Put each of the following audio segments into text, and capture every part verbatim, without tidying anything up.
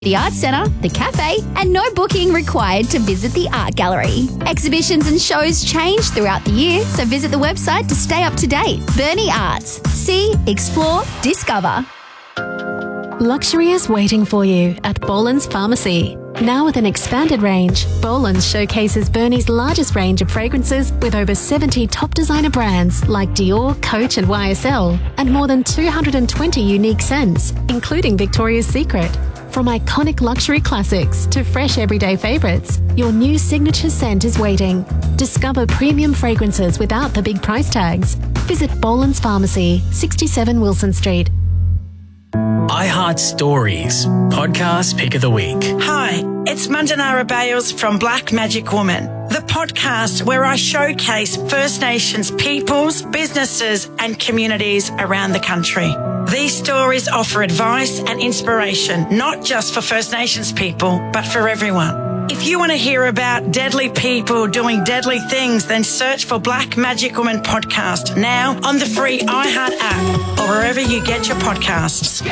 the Arts Centre, the cafe, and no booking required to visit the art gallery. Exhibitions and shows change throughout the year, so visit the website to stay up to date. Burnie Arts. See, explore, discover. Luxury is waiting for you at Boland's Pharmacy. Now with an expanded range, Boland's showcases Burnie's largest range of fragrances with over seventy top designer brands like Dior, Coach and Y S L, and more than two hundred twenty unique scents, including Victoria's Secret. From iconic luxury classics to fresh everyday favourites, your new signature scent is waiting. Discover premium fragrances without the big price tags. Visit Boland's Pharmacy, sixty-seven Wilson Street. iHeart Stories, podcast pick of the week. Hi, it's Mandanara Bales from Black Magic Woman, the podcast where I showcase First Nations peoples, businesses and communities around the country. These stories offer advice and inspiration, not just for First Nations people, but for everyone. If you want to hear about deadly people doing deadly things, then search for Black Magic Woman Podcast now on the free iHeart app or wherever you get your podcasts.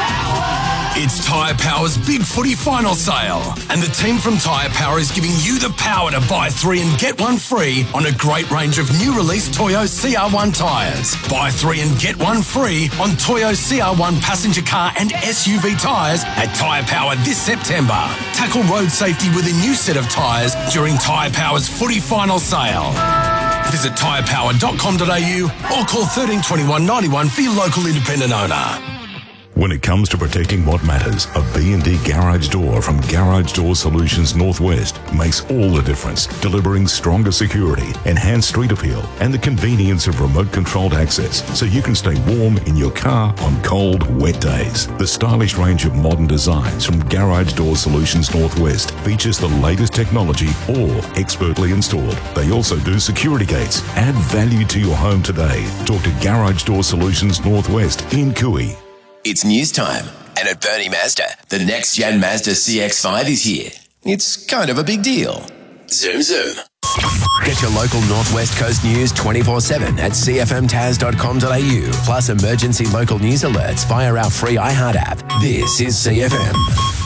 It's Tyre Power's Big Footy Final Sale, and the team from Tyre Power is giving you the power to buy three and get one free on a great range of new release Toyo C R one tyres. Buy three and get one free on Toyo C R one passenger car and S U V tyres at Tyre Power this September. Tackle road safety with a new set of tyres during Tyre Power's Footy Final Sale. Visit tyre power dot com dot a u or call thirteen twenty-one ninety-one for your local independent owner. When it comes to protecting what matters, a B and D garage door from Garage Door Solutions Northwest makes all the difference, delivering stronger security, enhanced street appeal, and the convenience of remote-controlled access so you can stay warm in your car on cold, wet days. The stylish range of modern designs from Garage Door Solutions Northwest features the latest technology, all expertly installed. They also do security gates. Add value to your home today. Talk to Garage Door Solutions Northwest in Cooey. It's news time, and at Burnie Mazda, the next-gen Mazda C X five is here. It's kind of a big deal. Zoom, zoom. Get your local Northwest Coast news twenty-four seven at c f m taz dot com dot a u, plus emergency local news alerts via our free iHeart app. This is C F M.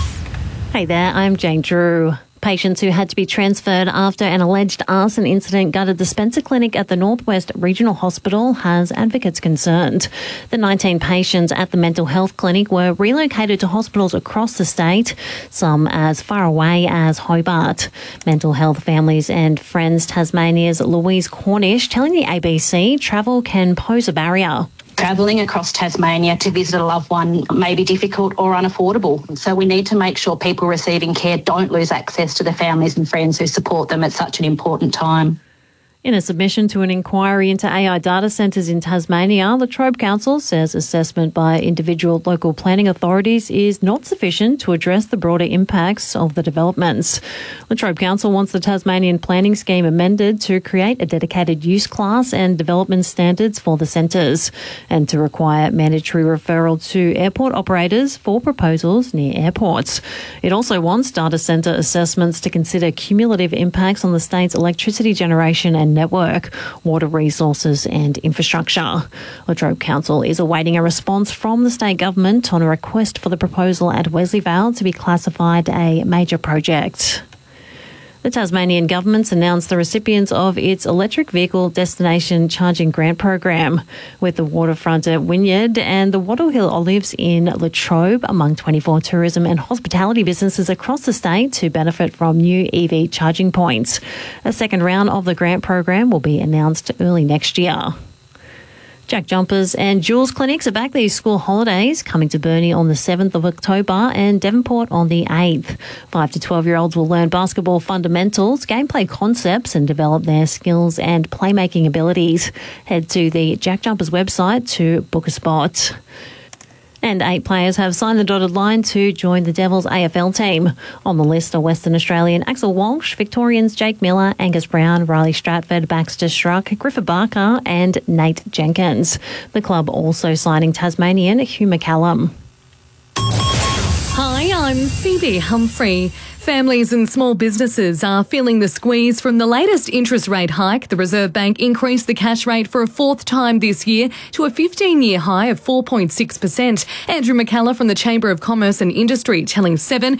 Hey there, I'm Jane Drew. Patients who had to be transferred after an alleged arson incident gutted the Spencer Clinic at the Northwest Regional Hospital has advocates concerned. The nineteen patients at the mental health clinic were relocated to hospitals across the state, some as far away as Hobart. Mental Health Families and Friends Tasmania's Louise Cornish telling the A B C travel can pose a barrier. Travelling across Tasmania to visit a loved one may be difficult or unaffordable. So we need to make sure people receiving care don't lose access to the families and friends who support them at such an important time. In a submission to an inquiry into A I data centres in Tasmania, La Trobe Council says assessment by individual local planning authorities is not sufficient to address the broader impacts of the developments. La Trobe Council wants the Tasmanian planning scheme amended to create a dedicated use class and development standards for the centres and to require mandatory referral to airport operators for proposals near airports. It also wants data centre assessments to consider cumulative impacts on the state's electricity generation and network, water resources and infrastructure. La Trobe Council is awaiting a response from the state government on a request for the proposal at Wesleyvale to be classified a major project. The Tasmanian government's announced the recipients of its electric vehicle destination charging grant program, with the waterfront at Wynyard and the Wattle Hill Olives in La Trobe among twenty-four tourism and hospitality businesses across the state to benefit from new E V charging points. A second round of the grant program will be announced early next year. Jack Jumpers and Jules clinics are back these school holidays, coming to Burnie on the seventh of October and Devonport on the eighth. five to twelve-year-olds will learn basketball fundamentals, gameplay concepts and develop their skills and playmaking abilities. Head to the Jack Jumpers website to book a spot. And eight players have signed the dotted line to join the Devils A F L team. On the list are Western Australian Axel Walsh, Victorians Jake Miller, Angus Brown, Riley Stratford, Baxter Struck, Griffith Barker and Nate Jenkins. The club also signing Tasmanian Hugh McCallum. Hi, I'm Phoebe Humphrey. Families and small businesses are feeling the squeeze from the latest interest rate hike. The Reserve Bank increased the cash rate for a fourth time this year to a fifteen-year high of four point six percent. Andrew McKellar from the Chamber of Commerce and Industry telling Seven